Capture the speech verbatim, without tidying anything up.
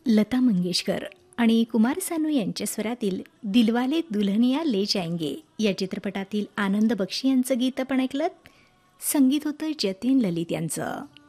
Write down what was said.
लता मंगेशकर आणि कुमार सानू यांच्या स्वरातील दिलवाले दुल्हनिया ले जाएंगे या चित्रपटातील आनंद बक्षी यांचं गीत आपण ऐकलं. संगीत होतं जतीन ललित यांचं.